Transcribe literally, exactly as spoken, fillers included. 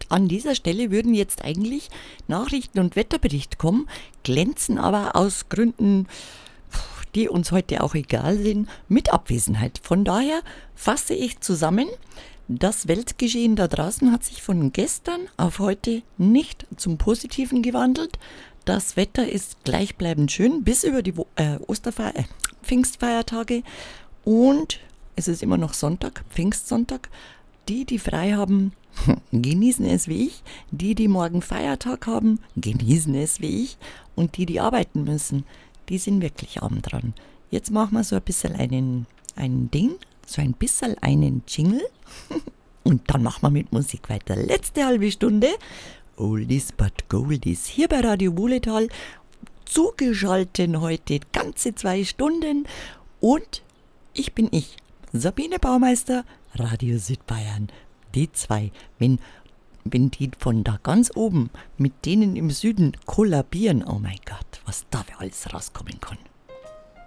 An dieser Stelle würden jetzt eigentlich Nachrichten und Wetterbericht kommen, glänzen aber aus Gründen, die uns heute auch egal sind, mit Abwesenheit. Von daher fasse ich zusammen, das Weltgeschehen da draußen hat sich von gestern auf heute nicht zum Positiven gewandelt. Das Wetter ist gleichbleibend schön bis über die Wo- äh, Osterfeier, äh, Pfingstfeiertage und es ist immer noch Sonntag, Pfingstsonntag. Die, die frei haben, genießen es wie ich. Die, die morgen Feiertag haben, genießen es wie ich. Und die, die arbeiten müssen, die sind wirklich arm dran. Jetzt machen wir so ein bisschen einen, einen Ding, so ein bisschen einen Jingle. Und dann machen wir mit Musik weiter. Letzte halbe Stunde, Oldies but Goldies, hier bei Radio Wuhletal. Zugeschaltet heute ganze zwei Stunden. Und ich bin ich, Sabine Baumeister, Radio Südbayern. Die zwei, wenn, wenn die von da ganz oben mit denen im Süden kollabieren, oh mein Gott, was da alles rauskommen kann.